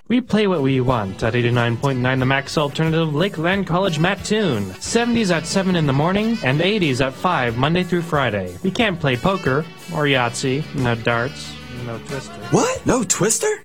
We play what we want at 89.9 The Max Alternative Lakeland College Mattoon. 70s at 7 in the morning and 80s at 5 Monday through Friday. We can't play poker or Yahtzee, no darts, no Twister. What? No Twister?